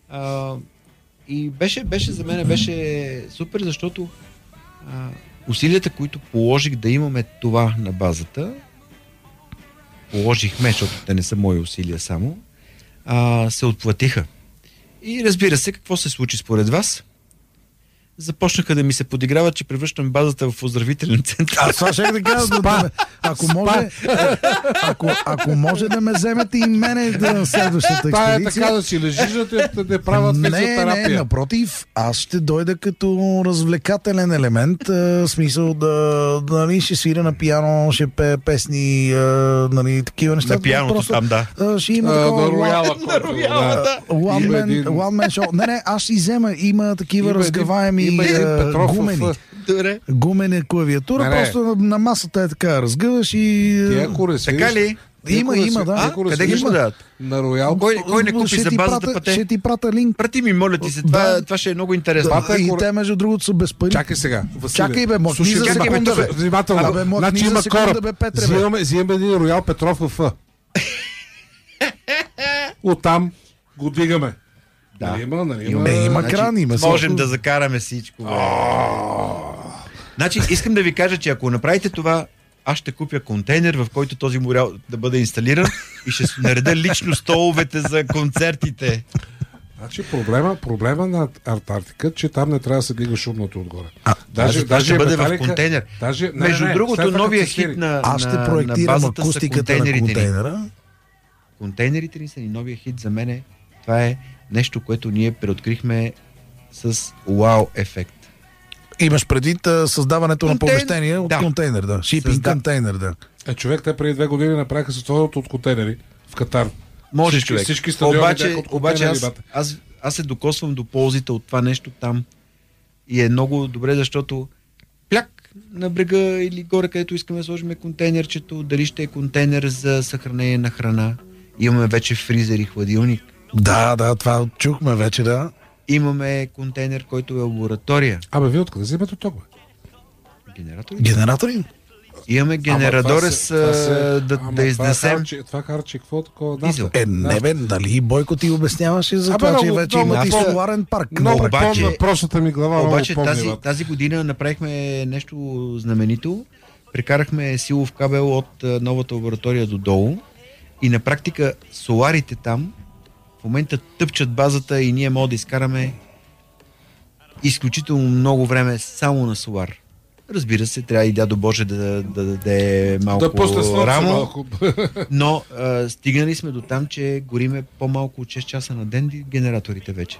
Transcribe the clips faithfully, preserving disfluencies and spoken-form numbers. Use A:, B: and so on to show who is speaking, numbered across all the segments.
A: А, и беше, беше за мен беше супер, защото а, усилията, които положих да имаме това на базата, положихме, защото те не са мои усилия само, а, се отплатиха. И разбира се, какво се случи според вас? Започнаха да ми се подиграват, че превръщам базата в оздравителен център.
B: Аз това ще да кажа, да, да, ако, може, ако, ако може да ме вземете и мене да следващата експедиция.
C: Това е така да си лежиш, да те да правят физиотерапия.
B: Не, не, напротив, аз ще дойда като развлекателен елемент, а, смисъл да, да нали, ще свиря на пиано, ще пее песни, а, нали, такива неща.
A: На пианото
B: просто,
A: там, да.
B: А, ще има
C: а,
B: такова...
C: на рояла.
A: На рояла, да.
B: One man,
C: един...
B: one man show. Не, не, аз ще взема, има такива
C: има
B: разгъваеми
C: има един Петров
B: гумени.
C: в...
A: Добре.
B: Гумена клавиатура,
C: Не, не.
B: просто на, на масата е така, разгъваш и...
C: Тия куреси,
A: Така ли?
B: Има, има, да.
A: А? Къде ги ще дадат?
C: На роял.
A: Кой, кой не купи
B: ще
A: за
B: ти
A: базата
B: прата,
A: пъте?
B: ще ти прата линк.
A: Прати ми, моля ти се, това,
B: Да.
A: това ще е много интересно.
B: Да,
C: е
B: и
C: кор-
B: те, между другото, са без пари.
C: Чакай сега. Василе.
B: Чакай, бе, махни
C: Слушай,
B: за
C: чакай, бе,
B: секунда,
C: тук,
B: бе.
C: внимателно.
B: Абе, махни
C: Значи
B: за
C: има
B: секунда,
C: кораб.
B: бе, Петре, бе.
C: Взимаме, взимаме един роял Петров в Ф. Оттам го дигаме.
A: Да.
C: Нали има, нали има.
B: Не, има
A: Значи,
B: кран, има
A: можем
B: всичко.
A: да закараме всичко. Бе. Значи, искам да ви кажа, че ако направите това, аз ще купя контейнер, в който този морял да бъде инсталиран и ще нареда лично столовете за концертите.
C: Значи проблема, проблема на Антарктика, че там не трябва да се дига шумното отгоре.
B: А,
A: Даже, даже ще бъде в контейнер.
C: Даже, не,
A: Между
C: не, не,
A: другото,
C: след това
A: новия
C: като се
A: хит
C: свири.
A: на,
B: Аз ще
A: на, на
B: проектирам
A: базата са
B: акустиката на
A: контейнерите ни.
B: контейнера.
A: Контейнерите ни са ни новия хит за мене. Това е нещо, което ние преоткрихме с вау ефект.
B: Имаш предвид а, създаването на
A: Контейн-
B: помещение от
A: да.
B: контейнер, да. Шипинг
A: Създа-
B: контейнер, да.
C: Е, човек, те преди две години направиха състоянието от контейнери в Катар.
A: Може,
C: Всички-
A: човек.
C: всички стадиони
A: обаче,
C: бяха от
A: обаче
C: контейнери,
A: аз,
C: бате.
A: аз, аз се докосвам до ползите от това нещо там. И е много добре, защото пляк на брега или горе, където искаме да сложим контейнерчето, дали ще е контейнер за съхранение на храна. Имаме вече фризер и хладилник.
B: Да, да, това чухме вече, да.
A: Имаме контейнер, който е лаборатория.
C: Абе, вие откъде вземете ток, бе?
A: Генератори?
B: Генератори?
A: Имаме генерадори с
C: Ама това се-
A: а, да,
C: ама
A: да
C: това
A: изнесем.
C: харчи- Това харчи какво такова?
A: Дизел.
C: нафта.
B: Е, не бе, дали Бойко ти обясняваше за
C: Абе,
B: това, че
C: много-
B: вече
C: много
B: имат и
A: по-
B: соларен парк.
C: Много
B: на
A: обаче-
C: помня простата ми глава.
A: Обаче
C: много помня,
A: тази,
C: бе.
A: тази година направихме нещо знаменито. Прекарахме силов кабел от а, новата лаборатория до долу и на практика соларите там в момента тъпчат базата и ние можем да изкараме изключително много време само на солар. Разбира се, трябва и дядо Боже да, да, да даде малко
C: Да пусне слънце
A: рамо,
C: малко.
A: но а, стигнали сме до там, че гориме по-малко от шест часа на ден генераторите вече.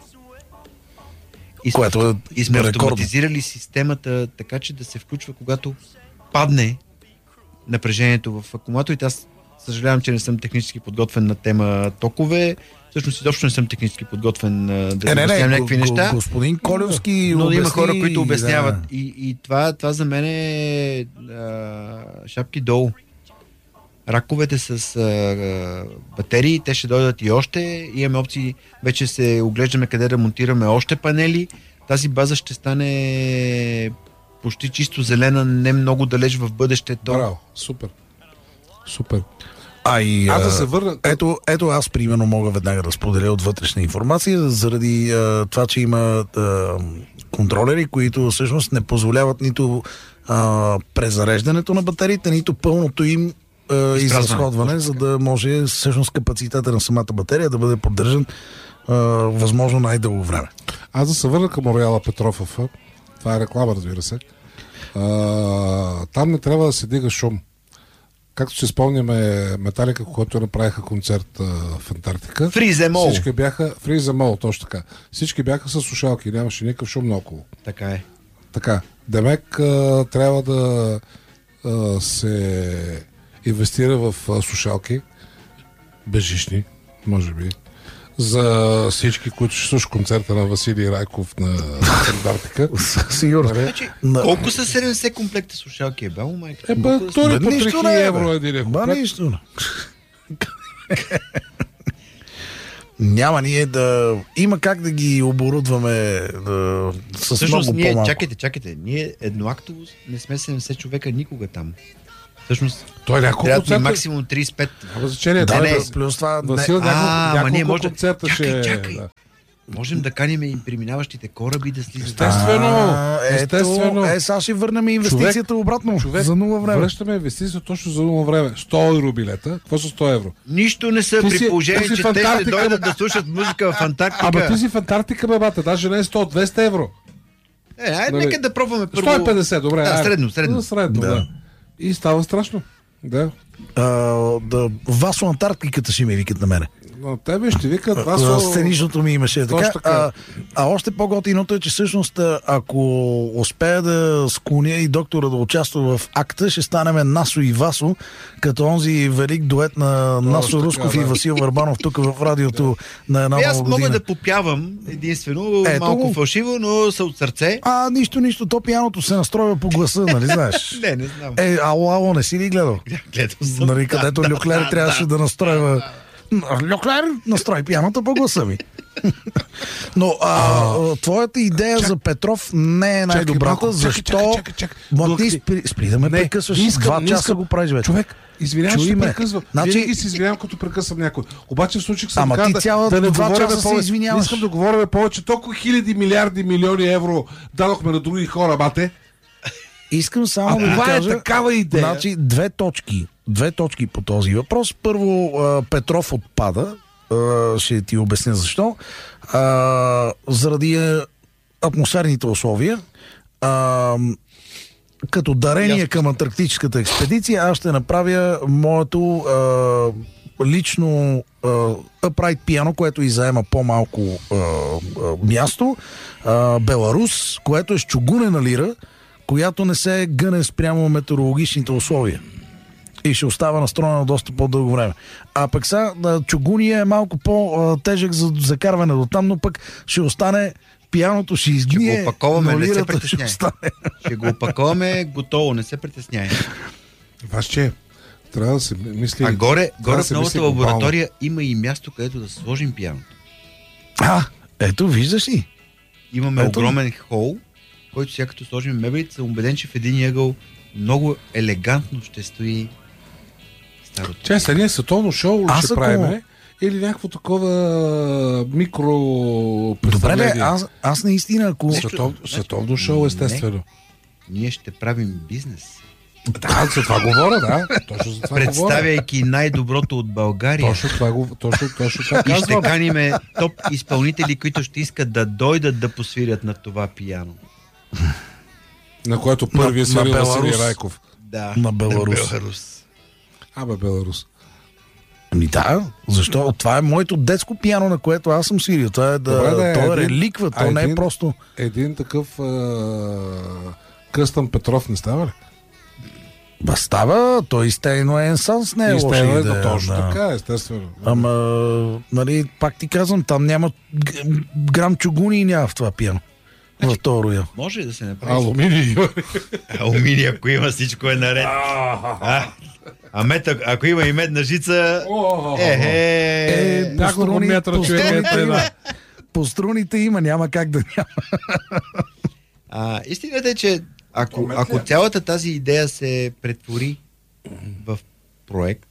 A: И сме,
B: Което е
A: и сме
B: рекордно.
A: автоматизирали системата така, че да се включва, когато падне напрежението в акумулаторите. Аз съжалявам, че не съм технически подготвен на тема токове. Всъщност изобщо не съм технически подготвен а, да
B: Е, не,
A: обяснявам
B: не,
A: някакви
B: го-
A: неща.
B: господин Колевски
A: Но
B: обясни,
A: има хора, които обясняват.
B: Да.
A: И, и това, това за мен е а, шапки долу. Раковете с а, батерии, те ще дойдат и още. Имаме опции, вече се оглеждаме къде да монтираме още панели. Тази база ще стане почти чисто зелена, не много далеч в бъдещето.
C: Браво, супер. Супер.
B: А и,
C: Аз да
B: а,
C: се върна...
B: Ето, ето аз примерно мога веднага да споделя от вътрешна информация, заради а, това, че има а, контролери, които всъщност не позволяват нито а, презареждането на батериите, нито пълното им а, изразходване, за да може всъщност капацитета на самата батерия да бъде поддържан а, възможно най-дълго време.
C: Аз да се върна към Рояла Петров. Това е реклама, разбира се. А, там не трябва да се дига шум. Както си спомняме Металика, когато направиха концерт а, в Антарктика.
A: Фриземол.
C: Всички бяха... Фриземол, точно така. Всички бяха с слушалки, нямаше никакъв шум наоколо.
A: Така е.
C: Така. Демек а, трябва да а, се инвестира в а, слушалки. Безжични, може би. За всички, които ще слушат концерта на Василий Райков на Антарктика.
B: Сигурно.
A: Значи,
B: На-
A: колко са седемдесет комплекта слушалки? Е, бяло, майка?
C: Е, ба,
A: Колко са-
C: той
B: Бе,
C: по
B: нищо
C: три
B: не е,
C: евро
B: бе.
C: един
B: Ба,
C: комплект.
B: нищо. Няма ние да... Има как да ги оборудваме да... с
A: Всъщност
B: много
A: ние,
B: по-малко.
A: чакайте, чакайте, ние едноактово не сме седемдесет човека никога там. Всъщност,
C: Той няколко
A: трябва да
C: концерта.
A: максимум тридесет и пет.
C: Няма значение.
B: Да,
C: той
B: не,
C: да-
B: плюс това...
C: Васил
B: не,
C: няколко,
A: а, ама
C: няколко
A: ние може да-
C: концерта
A: Чакай,
C: ще...
A: чакай.
C: Да.
A: Можем да каним и преминаващите кораби да слизат.
C: Естествено.
B: А, ето,
C: Естествено.
B: Е, сега ще върнем инвестицията
C: Човек,
B: обратно.
C: човек,
B: за нула време.
C: Връщаме инвестицията точно за нула време. сто евро билета. Какво са сто евро?
A: Нищо не са
C: Ти
A: при
C: си-
A: положение,
C: ти си
A: че
C: в
A: те ще
C: Антарктика,
A: дойдат
C: бе.
A: да слушат музика в Антарктика.
C: Ама ти си в Антарктика, бе, бата. Даже не е сто, двеста евро.
A: Е, айде,
C: Нали,
A: нека да пробваме първо.
C: сто и петдесет, добре.
A: Да,
C: айде.
A: средно, средно.
C: Да, средно,
B: Да.
C: да. И става страшно. Да.
B: А, да, Васо Антарктиката ще ми викат на мене.
C: Но тебе ще викат
B: За
C: Васо...
B: сценичното ми имаше
C: Точно
B: така.
C: така.
B: А, а още по-готиното е, че всъщност ако успея да склоня и доктора да участва в акта, ще станем Насо и Васо, като онзи велик дует на Насо
C: така,
B: Русков
C: да.
B: и Васил Върбанов тук в радиото на една
A: Е, аз
B: нова
A: мога
B: година.
A: да попявам единствено,
B: Ето
A: малко
B: го.
A: фалшиво, но са от сърце.
B: А, нищо, нищо, то пияното се настройва по гласа, нали знаеш?
A: Не, не знам.
B: Е, ало, ало, не си ли гледал?
A: Гледал съм.
B: Нали, където
A: Да,
B: Люклер
A: да,
B: трябваше да,
A: да.
B: настройва. Люклер, настрой пияната по гласа ми. Но а, твоята идея за Петров не е най-добрата.
C: малко, чакай,
B: Защо?
C: чакай, чакай, чакай.
B: Ма ти
C: Благодаря.
B: спри, спри да ме
C: Не,
B: прекъсваш.
C: не искам,
B: Два
C: не
B: часа
C: искам.
B: го правиш вече.
C: Човек, извинявай,
B: Чуй
C: ще
B: ме.
C: прекъсвам.
B: Значи-
C: Винаги се извинявам, като прекъсвам някой. Обаче в случай съм
B: Ама
C: така
B: ти
C: да,
B: цяла
C: да не
B: два
C: говорим
B: часа се
C: повече.
B: извиняваш.
C: Не искам да говорим повече. Толкова хиляди, милиарди, милиони евро дадохме на други хора, бате.
B: Искам само
C: А
B: да ви
C: това е
B: кажа.
C: такава идея.
B: Значи, две точки. Две точки по този въпрос. Първо, а, Петров отпада. А, ще ти обясня защо. А, заради а, атмосферните условия. А, като дарение
A: Ясно.
B: към антарктическата експедиция, аз ще направя моето а, лично а, upright пиано, което и заема по-малко а, а, място. А, Беларус, което е с чугунена лира, която не се гъне спрямо метеорологичните условия. И ще остава настроена доста по-дълго време. А пък сега чугуния е малко по-тежък за закарване до там, но пък ще остане пияното, ще изгние,
A: Ще го опаковаме,
B: но
A: не се
B: лирата ще
A: притесняй.
B: остане.
A: Ще го опаковаме готово, не се притесняй.
C: Ваш че, трябва да се мисли...
A: А горе,
C: трябва
A: горе
C: да
A: в
C: се
A: новата
C: мисли глобално.
A: лаборатория има и място, където да сложим пианото.
B: А, ето, виждаш ли?
A: Имаме
B: Ето.
A: огромен хол, който сега като сложим мебелите, съм убеден, че в един ъгъл много елегантно ще стои старото.
C: Че, сега ние световно шоу ли
B: Аз
C: ще
B: ако-
C: правим? Или някакво такова микро
B: Добре, бе,
C: представление?
B: аз, аз наистина, ако...
A: Нещо-
C: Светов,
A: Значи-
C: световно шоу, естествено.
A: Ние ще правим бизнес,
C: Да, за това говоря, да. Точно за това говоря.
A: представяйки най-доброто от България.
C: Точно това, го- точно, точно това
A: И ще
C: казвам.
A: каниме топ изпълнители, които ще искат да дойдат да посвирят на това пияно.
C: На което първи е
B: На-
C: свирил
B: на
C: Василий
B: Беларус.
C: Райков.
A: Да,
B: На Беларус.
A: Беларус.
C: Абе, Беларус.
B: Ами да, защо? Това е моето детско пиано, на което аз съм свирил. Това е да,
C: Добре, да е
B: то е
C: един-
B: реликва, то
C: а
B: не е
C: един-
B: просто...
C: Един такъв а, къстън Петров не става ли?
B: Ба става, той Стейно е енсанс, не е
C: И
B: лоша
C: става
B: идея.
C: точно
B: да.
C: така, естествено.
B: Ама, нали, пак ти казвам, там няма г- грам чугуни и няма в това пиано. В този роял.
A: Може ли да се направи?
C: Алуминий.
A: Алуминий, ако има, всичко е наред. А, а мед, ако- ако има и медна жица, е, е,
B: Е,
C: няколко
B: по струни-
C: метра
B: по
C: човек
B: струните
C: е
B: има.
C: да.
B: По струните има, няма как да няма.
A: А, истината е, че ако,
C: Момент
A: ако
C: ли е?
A: цялата тази идея се претвори в проект,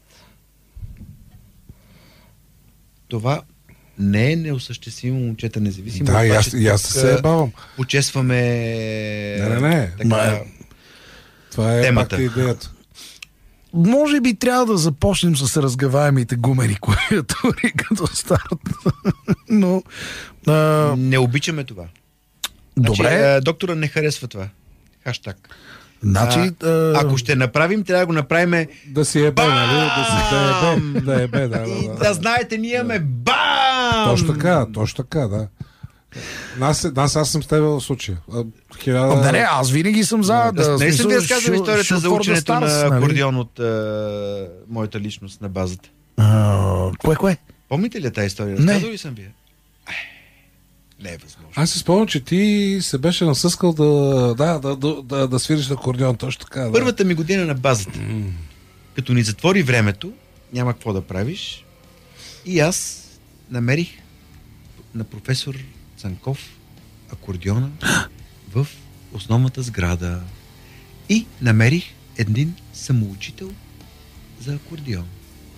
A: това не е неосъществимо, момчета, независимо.
C: Да,
A: от
C: и
A: това,
C: аз,
A: че
C: и аз
A: тук,
C: се забавам.
A: Почесваме
C: Не, не, не.
A: така,
B: Ма,
C: Това е
A: темата.
C: пак идеята.
B: Може би трябва да започнем с разгаваемите гумени клавиатури като старт. Но, а,
A: не обичаме това. Значи,
B: добре,
A: а, доктора не харесва това. Хаштаг.
B: значи...
A: А,
B: а,
A: ако ще направим, трябва да го направим
C: Да си ебе, нали? Да си да ебе, да ебе, да,
A: и
C: да,
A: да
C: да.
A: знаете, ние имаме бам!
C: Точно така, точно така, да. Нас, нас аз съм с теб в случая. А, Хиляда...
B: Не, не, аз винаги съм за. Да,
A: Не съм ви
B: смисъл,
A: разказал
B: shoot-
A: историята
B: shoot
A: за
B: for the
A: ученето на
B: stars, нали?
A: акордеон от а, моята личност на базата.
B: А, кое, кое?
A: Помните ли тази история?
B: Не.
A: Разказал ли съм ви? Ай, не е възможно.
C: Аз си спомням, че ти се беше насъскал да, да, да, да, да, да свириш акордеон, точно така. Да.
A: Първата ми година на базата, като ни затвори времето, няма какво да правиш, и аз намерих на професор Цанков акордеона в основната сграда и намерих един самоучител за акордеон.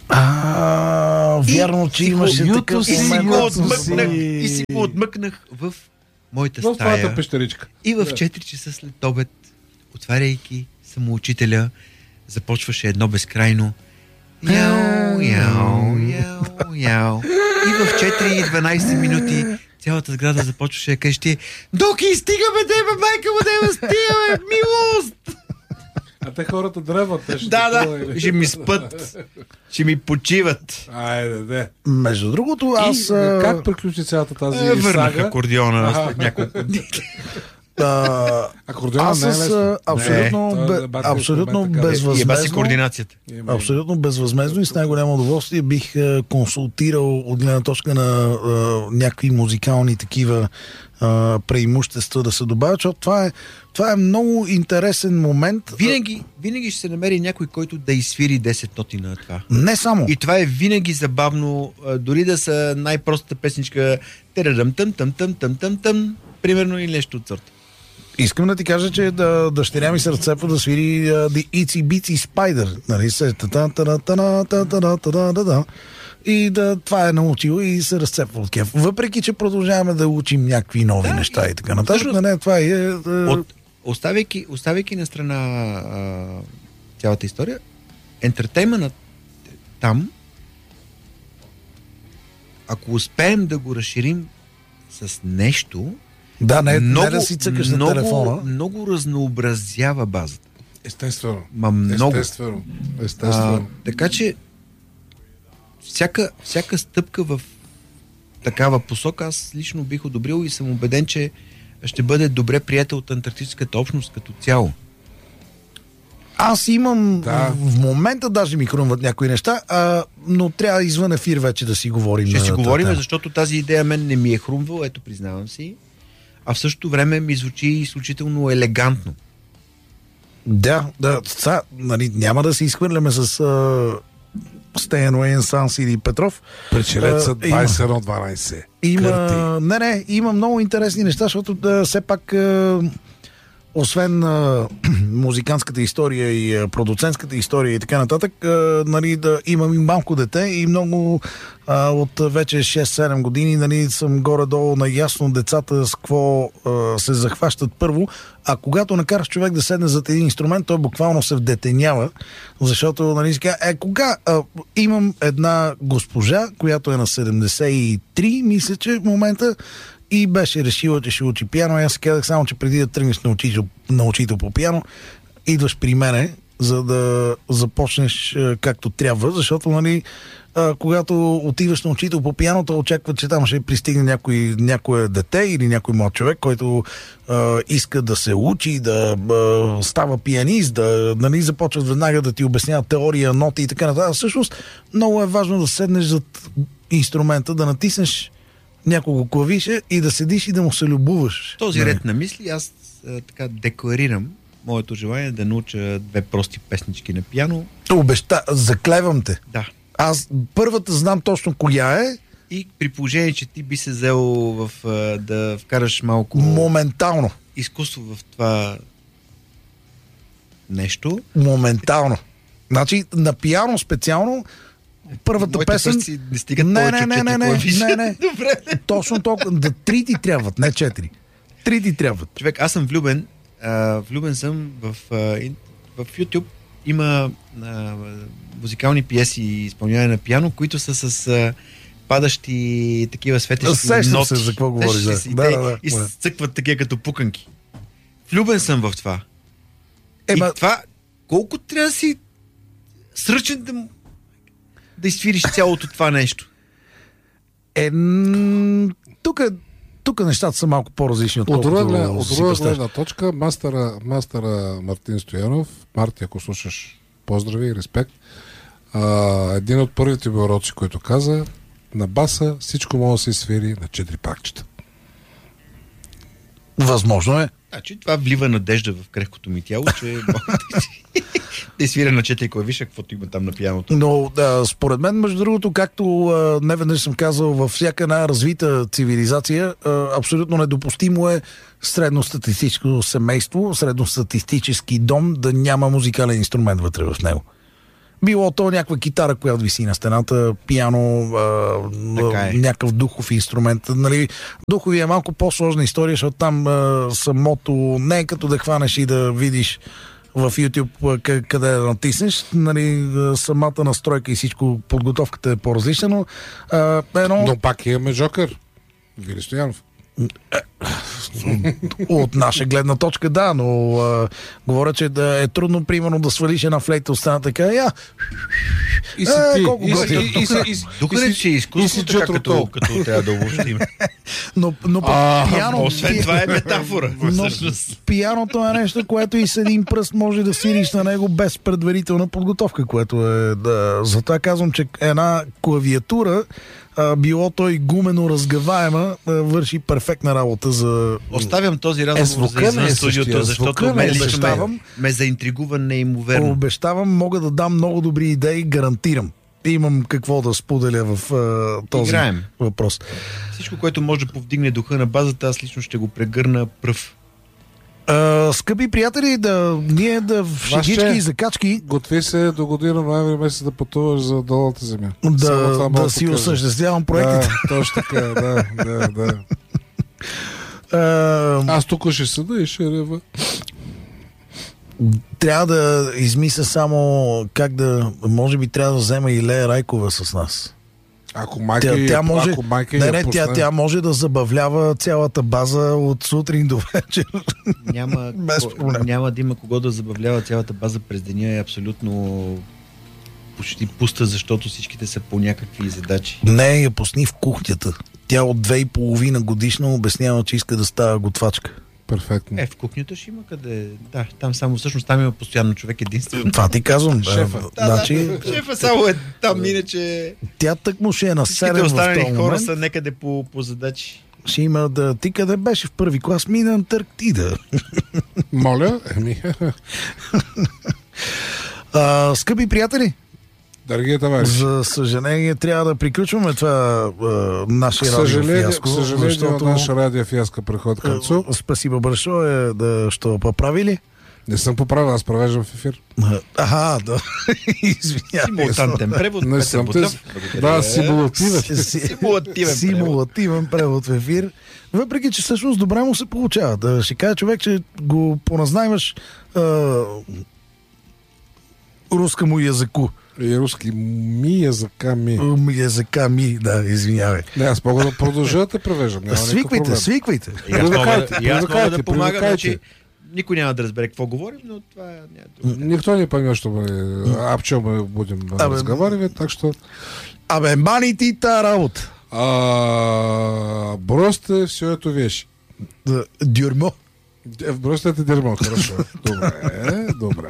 B: А, вярно, че
A: И си
B: имаше
A: го-
B: такъв
A: И си
B: момент.
A: го
C: Ютуси.
A: отмъкнах, и си го отмъкнах в моята
C: В твоята
A: стая.
C: пещеричка.
A: И в
C: Да.
A: четири часа след обед, отваряйки самоучителя, започваше едно безкрайно яу, яу, яу, яу. И в четири и дванайсет минути цялата сграда започваше да крещи: Доки, стигаме, деба, майка му, деба, стигаме, милост!
C: А те хората дръват. Те ще
A: Да,
C: такова,
A: да,
C: или?
A: ще ми спът, ще ми почиват.
C: Айде, де.
B: Между другото, аз...
C: И,
B: а,
C: как приключи цялата тази
A: Е, върнах
C: сага?
A: акордеона
C: Аха.
A: след няколко дни.
B: а,
C: Акордеона
B: аз
C: не е
B: с
C: лесно.
B: а, абсолютно,
C: Не,
B: бе,
C: той е дебат,
B: абсолютно
C: в момента,
A: И еба си
B: безвъзмезно,
A: координацията.
C: Има-
B: абсолютно безвъзмезно и с най-голямо удоволствие бих а, консултирал от гледна точка на а, някакви музикални такива а, преимущества да се добавят, защото това е, това е много интересен момент.
A: Винаги, винаги ще се намери някой, който да изсвири десет ноти на това.
B: Не само.
A: И това е винаги забавно, а, дори да са най-простата песничка терадъм тъм тъм тъм тъм тъм тъм, примерно, или нещо от сорта.
B: Искам да ти кажа, че да, дъщеря ми се разцепва да свири uh, The Itsy Bitsy Spider. Нали се? Та-та-та-та-та-та-та-та-та-та-та. И да, това е научил и се разцепва от кеф. Въпреки, че продължаваме да учим някакви нови
A: Да,
B: неща
A: и-
B: и така нататък.
A: всъщност,
B: Не, това е... е
A: От, оставяйки, оставяйки на страна а, цялата история, ентертейментът там, ако успеем да го разширим с нещо,
B: да, не,
A: много,
B: не да си цъкаш на
A: много,
B: телефона.
A: много разнообразява базата.
C: Естествено.
A: Ма много.
C: Естествено.
A: А,
C: Естествено.
A: така че всяка, всяка стъпка в такава посока аз лично бих одобрил и съм убеден, че ще бъде добре приятел от антарктическата общност като цяло.
B: Аз имам
C: Да.
B: в, в момента даже ми хрумват някои неща, а, но трябва извън ефир вече да си говорим.
A: Ще
B: на
A: си
B: тази
A: говорим,
B: тема.
A: защото тази идея мен не ми е хрумвала, ето признавам си, а в същото време ми звучи изключително елегантно.
B: Да, да, са, нали, няма да се изхвърляме с а, Стейн Уейн, Санс или Петров.
C: Печелеца
B: А, има.
C: двайсет и едно дванайсет.
B: Има,
C: Кърти.
B: не, не, има много интересни неща, защото да, все пак а, освен а, музикантската история и а, продуцентската история и така нататък, а, нали, да имам и малко дете и много а, от а, вече шест-седем години, нали, съм горе-долу наясно децата с какво а, се захващат първо, а когато накараш човек да седне зад един инструмент, той буквално се вдетенява, защото, нали, си казва, е, кога а, имам една госпожа, която е на седемдесет и три, мисля, че в момента, и беше решила, че ще учи пиано. И аз си казах само, че преди да тръгнеш на учител, на учител по пиано, идваш при мене, за да започнеш е, както трябва, защото, нали, а, когато отиваш на учител по пиано, то очаква, че там ще пристигне някой, някое дете или някой млад човек, който а, иска да се учи, да а, става пианист, да, нали, започват веднага да ти обясняват теория, ноти и така нататък. Всъщност, много е важно да седнеш зад инструмента, да натиснеш няколко клавиша и да седиш и да му се любуваш.
A: Този
B: Нали?
A: ред на мисли аз а, така декларирам моето желание да науча две прости песнички на пиано.
B: Обеща, заклевам те.
A: Да.
B: Аз първата знам точно коя е,
A: И при положение, че ти би се взел в, а, да вкараш малко
B: моментално.
A: изкуство в това нещо.
B: Моментално. Значи на пиано специално първата
A: Моите
B: песен...
A: пръсти не стигат
B: Не,
A: повече
B: не,
A: от
B: не,
A: четири
B: не,
A: клавиши.
B: не, не.
A: Добре.
B: Точно толкова. Да, три ти трябват, не четири. Три ти трябват.
A: Човек, аз съм влюбен. А, влюбен съм в, а, ин- в YouTube. Има а, музикални пиеси и изпълняване на пиано, които са с а, падащи такива светещи
B: Сещам
A: ноти.
B: се за какво говориш,
A: Сещаш
B: да.
A: се, и
B: Да,
A: те
B: да, да.
A: изцъкват такива като пуканки. Влюбен съм в това.
B: Ема,
A: И това, колко трябва да си сръчен да, му- да изфириш цялото това нещо?
B: е, м, тук, тук нещата са малко по-различни,
C: От
B: отколкото
C: друга, гледна, от
B: си
C: друга
B: представяш.
C: гледна точка, мастера, мастера Мартин Стоянов, Марти, ако слушаш, поздрави и респект. А, един от първите ми уроци, който каза, на баса всичко може да се свири на четири пакчета.
B: Възможно е.
A: Значи това влива надежда в крехкото ми тяло, че мога да, да свиря на четири клавиша, каквото има там на пианото.
B: Но да, според мен, между другото, както а, неведнъж съм казал, във всяка една развита цивилизация, а, абсолютно недопустимо е средностатистическо семейство, средностатистически дом да няма музикален инструмент вътре в него. Било то някаква китара, която виси на стената, пиано, а,
A: е.
B: някакъв духов инструмент. Нали, духови е малко по-сложна история, защото там а, самото не е като да хванеш и да видиш в YouTube къде да натиснеш. Нали, самата настройка и всичко, подготовката е по-различна, но а, едно...
C: Но пак имаме Джокър. Вили Стоянов.
B: От наша гледна точка, да, но а, говоря, че да е трудно, примерно, да свалиш една флейта от страната, така, я...
C: И си
B: Е,
C: ти,
B: колко
C: и си-
B: готино.
C: и си- и си-
A: Тук
C: и
A: не
C: си-
A: че е
C: и си
A: изкуство, така
C: Джо
A: като,
C: Тротол.
A: като трябва да обобщим.
B: Но, но пък
C: А,
B: пиано...
A: Освен това е метафора.
B: Но
A: Всъщност.
B: пианото е нещо, което и с един пръст може да свириш на него без предварителна подготовка, което е... Да, затова казвам, че една клавиатура, а, било той гумено разгаваема, а, върши перфектна работа за...
A: Оставям този разговор за
C: звука не
A: извън
C: е
A: студиото,
C: същия,
A: защото
C: звука не
A: мен
C: е
A: лично ме,
B: същия.
A: ме заинтригува неимоверно.
B: Обещавам, мога да дам много добри идеи, гарантирам. Имам какво да споделя в а, този
A: Играем.
B: въпрос.
A: Всичко, което може да повдигне духа на базата, аз лично ще го прегърна пръв.
B: А, скъпи приятели, да, ние да в шегички
C: Ваше-
B: и закачки
C: Готви се до година ноември месец да пътуваш за долната земя. Само
B: да,
C: това мога
B: да си
C: кажа.
B: осъществявам проектите.
C: Да, точно така, да, да, да.
B: А,
C: Аз тук ще седа и ще рева.
B: трябва да измисля само как да... Може би трябва да взема и Лея Райкова с нас.
C: Ако майка
B: Тя,
C: я-
B: тя може,
C: ако майка
B: не,
C: я
B: не, тя,
C: пусне-
B: тя може да забавлява цялата база от сутрин до вечер.
A: Няма,
B: Без
A: ко-
B: проблем.
A: няма да има кого да забавлява цялата база през деня, е абсолютно почти пуста, защото всичките са по някакви задачи.
B: Не, я пусни в кухнята. Тя от две и половина годишна обяснява, че иска да става готвачка.
C: Перфектно.
A: Е, в кухнята ще има къде... Да, там само, всъщност там има постоянно човек единствено.
B: Това ти казвам.
C: Шефа.
B: Да, значи,
A: Шефа само е там, иначе...
B: тя тък му ще е на
A: Всичките
B: седем в
A: останали
B: този
A: хора
B: момент.
A: са някъде по, по задачи.
B: Ще има да... Ти къде беше в първи клас? Мина Антарктида.
C: Моля, еми,
B: А, скъпи приятели,
C: дорогие товарищи.
B: за съжаление трябва да приключваме това а, наше радио
C: Съжаление,
B: фиаско,
C: съжаление
B: защото
C: наша радио фиаска преход към концу.
B: а, спасибо большое, да, що поправили.
C: Не съм поправил, аз провеждам в ефир.
B: Ага, да. Извинявай.
A: Симултантен превод.
C: Не
A: Петър
C: съм
A: Бутлев.
C: те.
A: Благодаря.
C: Да, симулативен.
A: Симулативен
B: Симулативен превод в ефир. Въпреки, че всъщност добре му се получава. Да ще кажа човек, че го поназнаймаш а, руска му языку.
C: И руски ми языка ми.
B: М, Языка ми, да, извинявай.
C: Не, аз мога да продължа да те превеждам. Няма никакъв
B: Свиквайте,
C: проблем.
B: свиквайте.
A: И аз мога,
C: Привлекайте,
A: и аз мога да
C: привлекайте,
A: помагам,
C: привлекайте.
A: значи никой няма да разбере какво говорим, но това няма да...
C: Никто не поймет, что мы, об чем мы будем
B: Абе,
C: разговаривать, так что
B: Абе, мани ти та работа.
C: а, бросьте всю эту вещь.
B: Да, Дюрмо.
C: Д- Бросьте это дерьмо, хорошо. Добре, добре.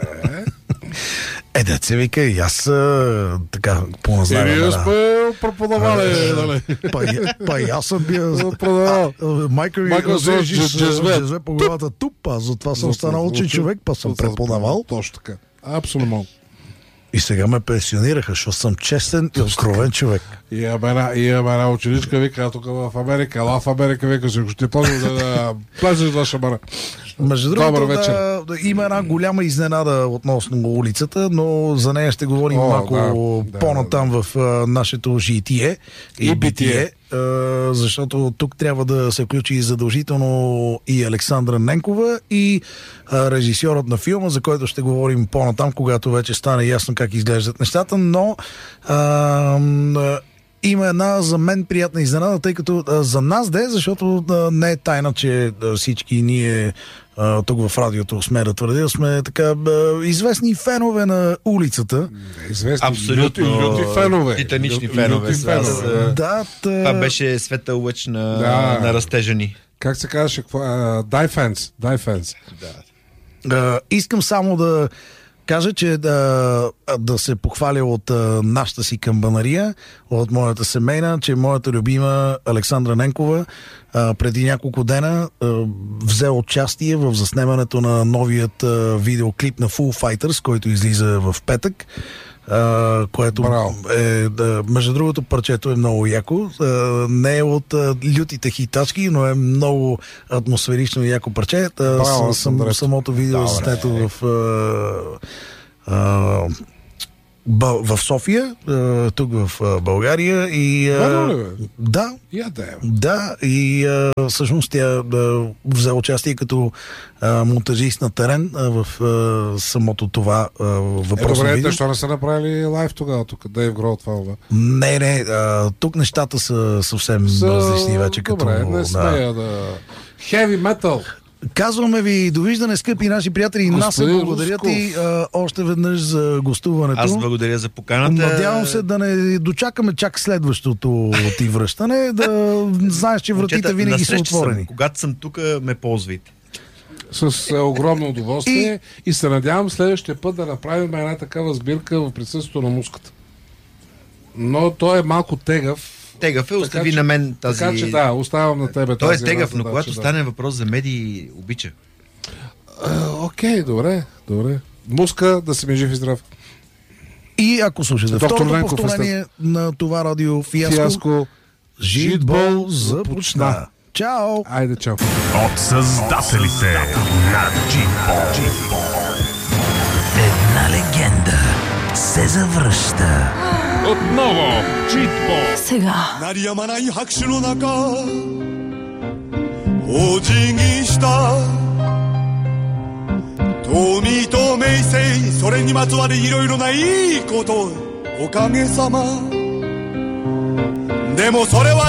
B: Е, да се вика, и аз а, така поназнавам.
C: И ние
B: да.
C: сме преподавали, нали?
B: Па, и- па и аз съм бил...
C: Продавал.
B: А, Майка ми
C: Майка
B: взе
C: с
B: жез-
C: джез- джезве.
B: джезве по главата туп, аз затова съм станал учен човек, па съм преподавал.
C: Точно така. Абсолютно.
B: И сега ме пенсионираха, защото съм честен и откровен човек.
C: И имаме една, и имаме една ученичка, вика, тук в Америка, ела в Америка, вика, ще ще плазиш да, да плазиш за шамара.
B: Между
C: Добър
B: другото,
C: вечер.
B: да, да, има една голяма изненада относно улицата, но за нея ще говорим
C: О,
B: малко
C: да, да,
B: по-натам в а, нашето житие и,
C: И
B: битие,
C: битие.
B: а, защото тук трябва да се включи задължително и Александра Ненкова и а, режисьорът на филма, за който ще говорим по-натам, когато вече стане ясно как изглеждат нещата, но а, м, има една за мен приятна изненада, тъй като а, за нас да е, защото а, не е тайна, че а, всички ние а, тук в радиото сме да твърдя, сме така а, известни фенове на улицата.
C: Известни
A: Абсолютно.
C: люти, люти фенове.
A: Титанични
C: Лю-
A: фенове.
C: люти
A: са. Аз,
C: фенове.
A: а,
B: Да, та...
A: Това беше светъл лъч на,
C: Да.
A: на растежа ни.
C: Как се казваше? какво? А, Дай фенс. Дай фенс.
B: А, искам само да кажа, че да, да се похваля от а, нашата си камбанария, от моята семейна, че моята любима Александра Ненкова а, преди няколко дена а, взе участие в заснемането на новият а, видеоклип на Foo Fighters, който излиза в петък. Uh, което
C: Браво.
B: е, да, между другото, парчето е много яко. Uh, не е от uh, лютите хитачки, но е много атмосферично и яко парче. Uh,
C: Браво,
B: съм,
C: Андре.
B: самото видео
A: Добре.
B: заснето в uh, uh, в София, тук в България и...
C: Верно ли, бе?
B: Да.
C: Я да е.
B: Да, и а, всъщност тя да, взе участие като а, монтажист на терен а, в а, самото това а, въпросно
C: е, добре,
B: видео.
C: защо не са направили лайв тогава тук? Дейв Грол това, бе?
B: Не, не, а, тук нещата са съвсем
C: Са...
B: различни вече. Като,
C: Добре, не
B: да.
C: смея да... Heavy metal.
B: Казваме ви довиждане, скъпи наши приятели. Нас се благодаря ти а, още веднъж за гостуването.
A: Аз благодаря за поканата.
B: Надявам се да не дочакаме чак следващото ти връщане, да знаеш, че вратите
A: Момчета,
B: винаги са отворени.
A: Съм. Когато съм тук, ме ползвайте.
C: С е, огромно удоволствие и... и се надявам следващия път да направим една такава сбирка в присъствието на муската. Но той е малко тегав.
A: Тегав е, остави на мен тази...
C: Така че да, оставям на тебе
A: той
C: тази.
A: Той е тегав, но
C: да,
A: когато
C: да.
A: стане въпрос за медии, обича.
C: А, окей, добре, добре. Муска, да си ми жив и здрав.
B: И ако слушате
C: Доктор
B: второто
C: Ленков,
B: повторение на това радио Фиаско,
C: Фиаско
B: Житбол започна. Чао!
C: Айде, чао.
D: От създателите на Джитбол.
E: Една легенда се завръща.
D: Отново Джитбол.
E: Сега.
F: 鳴りやまない拍手の中お辞儀した富と名声それにまつわるいろいろないいことおかげさまでもそれは